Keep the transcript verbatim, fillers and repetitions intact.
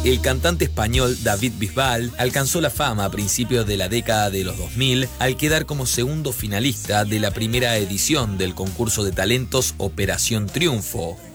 El cantante español David Bisbal alcanzó la fama a principios de la década de los dos mil al quedar como segundo finalista de la primera edición del concurso de talentos Operación Triunfo.